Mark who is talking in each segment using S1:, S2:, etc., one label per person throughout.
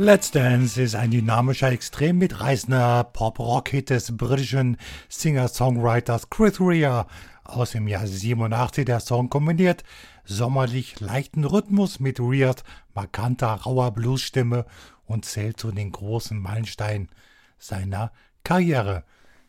S1: Let's Dance ist ein dynamischer, extrem mitreißender Pop-Rock-Hit des britischen Singer-Songwriters Chris Rea aus dem Jahr 87. Der Song kombiniert sommerlich leichten Rhythmus mit Reas markanter, rauer Bluesstimme und zählt zu den großen Meilensteinen seiner Karriere.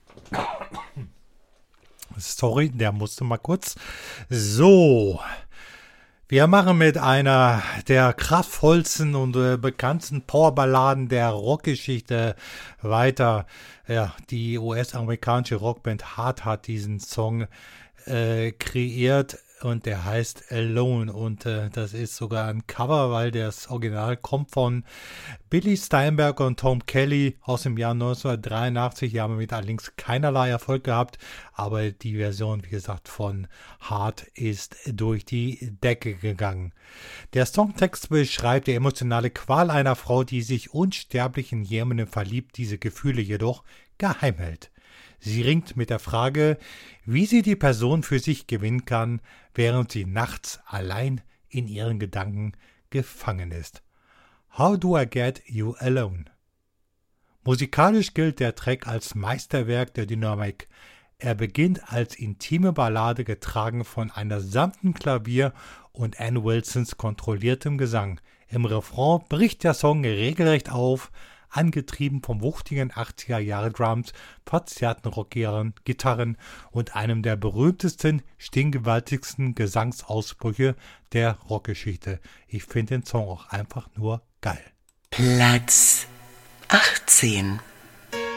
S1: Sorry, der musste mal kurz. So, wir machen mit einer der kraftvollsten und bekanntesten Powerballaden der Rockgeschichte weiter. Ja, die US-amerikanische Rockband Heart hat diesen Song kreiert und der heißt Alone und das ist sogar ein Cover, weil das Original kommt von Billy Steinberg und Tom Kelly aus dem Jahr 1983. Die haben damit allerdings keinerlei Erfolg gehabt, aber die Version, wie gesagt, von Heart ist durch die Decke gegangen. Der Songtext beschreibt die emotionale Qual einer Frau, die sich unsterblich in jemanden verliebt, diese Gefühle jedoch geheim hält. Sie ringt mit der Frage, wie sie die Person für sich gewinnen kann, während sie nachts allein in ihren Gedanken gefangen ist. How do I get you alone? Musikalisch gilt der Track als Meisterwerk der Dynamik. Er beginnt als intime Ballade, getragen von einer sanften Klavier und Ann Wilsons kontrolliertem Gesang. Im Refrain bricht der Song regelrecht auf, angetrieben vom wuchtigen 80er-Jahre-Drums, verzerrten Rockgitarren und einem der berühmtesten, stinggewaltigsten Gesangsausbrüche der Rockgeschichte. Ich finde den Song auch einfach nur geil.
S2: Platz 18.